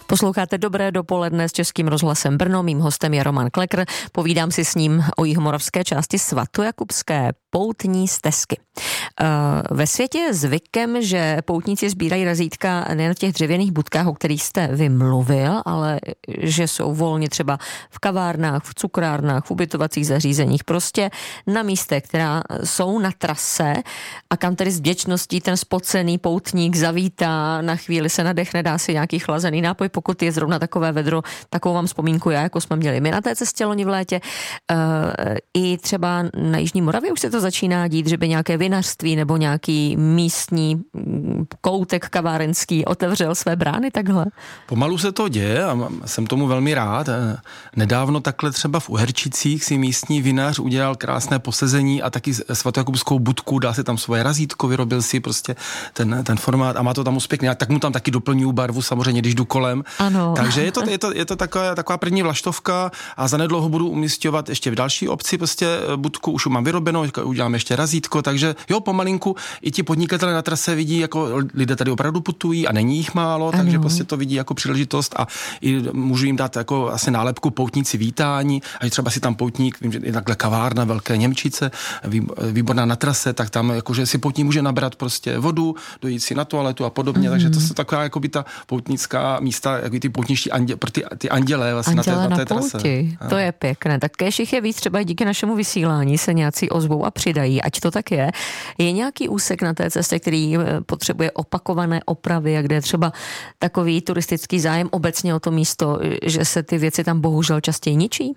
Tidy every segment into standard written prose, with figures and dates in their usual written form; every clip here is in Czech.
Posloucháte Dobré dopoledne s Českým rozhlasem Brno. Mým hostem je Roman Klekr. Povídám si s ním o jihomoravské části svatojakubské poutní stezky. Ve světě je zvykem, že poutníci sbírají razítka nejen v těch dřevěných budkách, o kterých jste vy mluvil, ale že jsou volně třeba v kavárnách, v cukrárnách, v ubytovacích zařízeních, prostě na místech, která jsou na trase a kam tedy s vděčností ten spocený poutník zavítá, na chvíli se nadechne, dá si nějaký chlazený nápoj, pokud je zrovna takové vedro, takovou vám vzpomínku já, jako jsme měli my na té cestě loni v létě. I třeba na Jižní Moravě už se to začíná dít, že by nějaké vinařství nebo nějaký místní koutek kavárenský otevřel své brány takhle? Pomalu se to děje a jsem tomu velmi rád. Nedávno takhle třeba v Uherčicích si místní vinař udělal krásné posezení a taky svatojakubskou budku, dá si tam svoje razítko, vyrobil si prostě ten formát a má to tam úspěch. Tak mu tam taky doplňuju barvu, samozřejmě, když jdu kolem. Ano. Takže je to taková první vlaštovka a zanedlouho budu umisťovat ještě v další obci prostě budku, už mám vyrobenou, udělám ještě razítko, takže jo, pomalinku i ti podnikatelé na trase vidí, jako lidé tady opravdu putují a není jich málo, takže prostě to vidí jako příležitost a i můžu jim dát jako asi nálepku poutníci vítání, a že třeba si tam poutník, vím, že je takhle kavárna Velké Němčice, výborná na trase, tak tam jakože si poutník může nabrat prostě vodu, dojít si na toaletu a podobně, takže to jsou taková jako by ta poutnická místa, jako ty poutničtí ty andělé vlastně na té trase. To je pěkné. Tak kéž jich je víc, třeba díky našemu vysílání se nějací ozvou a přidají, ať to tak je. Je nějaký úsek na té cestě, který potřebuje opakované opravy, a kde je třeba takový turistický zájem obecně o to místo, že se ty věci tam bohužel častěji ničí?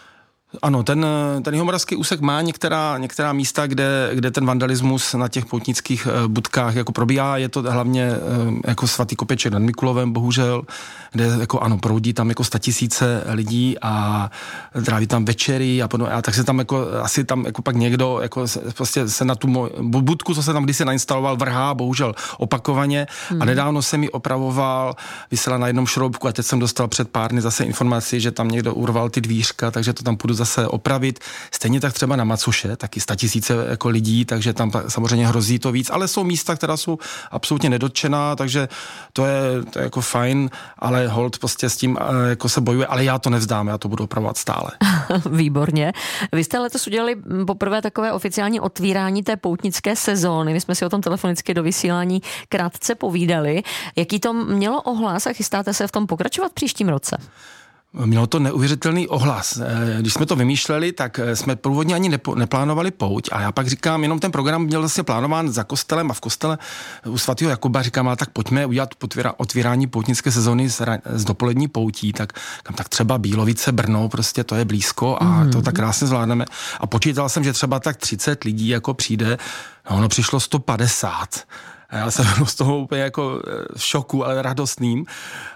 Ano, ten jihomoravský úsek má některá místa, kde ten vandalismus na těch poutnických budkách jako probíhá. Je to hlavně jako svatý Kopeček nad Mikulovem, bohužel, kde jako ano, proudí tam jako 100 000 lidí a tráví tam večery a podobně. A tak se tam jako asi tam jako pak někdo jako prostě se na tu budku, co se tam kdysi nainstaloval, vrhá, bohužel opakovaně. A nedávno se mi opravoval, visela na jednom šroubku a teď jsem dostal před pár dny zase informaci, že tam někdo urval ty dvířka, takže to tam půjdu zase opravit. Stejně tak třeba na Macoše, taky 100 000 jako lidí, takže tam samozřejmě hrozí to víc, ale jsou místa, která jsou absolutně nedotčená, takže to je jako fajn, ale hold prostě s tím jako se bojuje, ale já to nevzdám, já to budu opravovat stále. Výborně. Vy jste letos udělali poprvé takové oficiální otvírání té poutnické sezóny. My jsme si o tom telefonicky do vysílání krátce povídali. Jaký to mělo ohlas a chystáte se v tom pokračovat v příštím roce? Mělo to neuvěřitelný ohlas. Když jsme to vymýšleli, tak jsme průvodně ani neplánovali pouť a já pak říkám, jenom ten program měl vlastně plánován za kostelem a v kostele u svatého Jakuba říkám, ale tak pojďme udělat otvírání poutnické sezóny s dopolední poutí, tak třeba Bílovice, Brno, prostě to je blízko a to tak krásně zvládneme. A počítal jsem, že třeba tak 30 lidí jako přijde, no ono přišlo 150. Já jsem byl z toho úplně jako v šoku, ale radostným.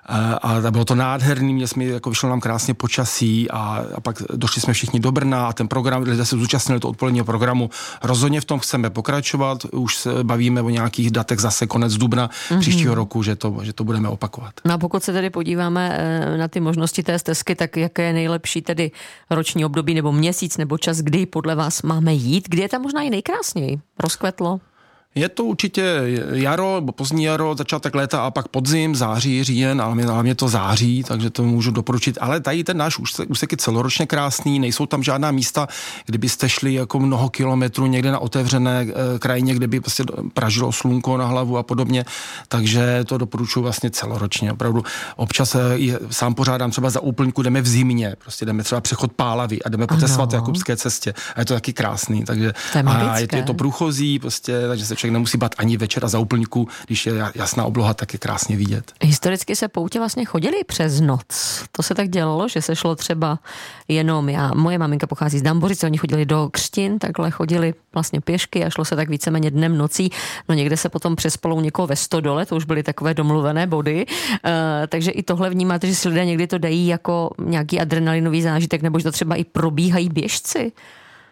A bylo to nádherný, jako vyšlo nám krásně počasí a pak došli jsme všichni do Brna a ten program, lidé se zúčastnili to odpoledního programu. Rozhodně v tom chceme pokračovat, už se bavíme o nějakých datech zase konec dubna příštího roku, že to budeme opakovat. No a pokud se tedy podíváme na ty možnosti té stezky, tak jaké je nejlepší tedy roční období nebo měsíc nebo čas, kdy podle vás máme jít? Kdy je tam možná i nejkrásněji? Rozkvetlo? Je to určitě jaro, nebo pozdní jaro, začátek léta a pak podzim, září, říjen, ale hlavně to září, takže to můžu doporučit. Ale tady ten náš úsek je celoročně krásný, nejsou tam žádná místa, kdybyste šli jako mnoho kilometrů někde na otevřené krajině, kde by prostě pražilo slunko na hlavu a podobně, takže to doporučuji vlastně celoročně. Opravdu občas sám pořádám třeba za úplňku, jdeme v zimě, prostě jdeme třeba přechod Pálavy a jdeme po té svatojakubské cestě a je to taky krásný, takže je to průchozí, prostě, takže se člověk nemusí bát ani večer a za úplňku, když je jasná obloha, tak je krásně vidět. Historicky se poutě vlastně chodily přes noc. To se tak dělalo, že se šlo třeba jenom moje maminka pochází z Dambořice, oni chodili do Křtin, takhle chodili vlastně pěšky a šlo se tak víceméně dnem nocí. No někde se potom přespalo u někoho ve Stodole, to už byly takové domluvené body. Takže i tohle vnímáte, že si lidé někdy to dají jako nějaký adrenalinový zážitek, nebo že to třeba i probíhají běžci?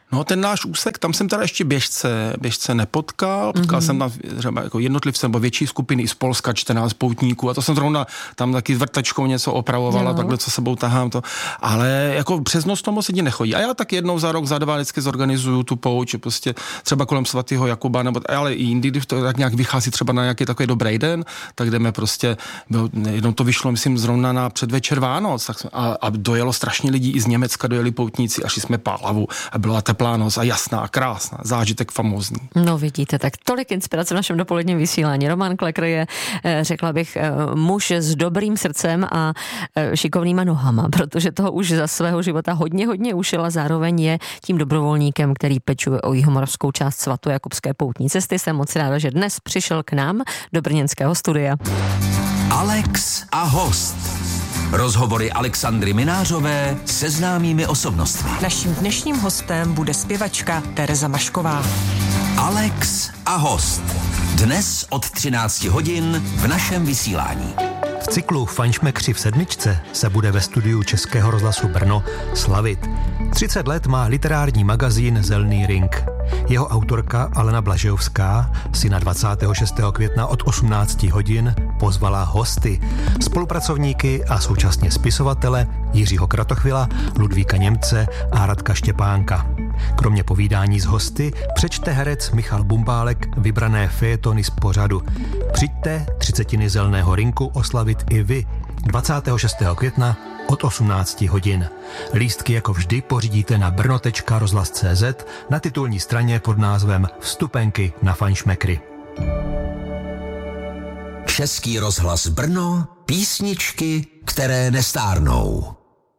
No ten náš úsek, tam jsem teda ještě běžce nepotkal. Potkal jsem tam třeba jako jednotlivce nebo větší skupiny i z Polska, 14 poutníků a to jsem zrovna tam taky vrtačkou něco opravoval a takhle, co sebou tahám to. Ale jako přes noc to moc lidí nechodí. A já tak jednou za rok, za dva vždycky zorganizuju tu pouť, prostě třeba kolem svatého Jakuba, nebo ale i jindy, když to tak nějak vychází třeba na nějaký takový dobrý den, tak jdeme prostě, jednou to vyšlo, myslím, zrovna na předvečer Vánoc a dojelo strašně lidí, i z Německa dojeli poutníci a šli jsme Pálavu a byla teplá noc a jasná, krásná, zážitek famózní. No vidíte, tak tolik inspirace v našem dopoledním vysílání. Roman Klekr je, řekla bych, muž s dobrým srdcem a šikovnýma nohama, protože toho už za svého života hodně ušil a zároveň je tím dobrovolníkem, který pečuje o jihomoravskou část svatojakubské poutní cesty. Jsem moc ráda, že dnes přišel k nám do brněnského studia. Alex a host. Rozhovory Alexandry Minářové se známými osobnostmi. Naším dnešním hostem bude zpěvačka Tereza Mašková. Alex a host. Dnes od 13 hodin v našem vysílání. V cyklu Fajnšmekři v sedmičce se bude ve studiu Českého rozhlasu Brno slavit. 30 let má literární magazín Zelný ring. Jeho autorka Alena Blažejovská si na 26. května od 18 hodin pozvala hosty, spolupracovníky a současně spisovatele Jiřího Kratochvila, Ludvíka Němce a Radka Štěpánka. Kromě povídání s hosty přečte herec Michal Bumbálek vybrané fejetony z pořadu. Přijďte 30. Zelného rinku oslavit i vy 26. května od 18 hodin. Lístky jako vždy pořídíte na brno.rozhlas.cz na titulní straně pod názvem Vstupenky na Fajnšmekry. Český rozhlas Brno, písničky, které nestárnou.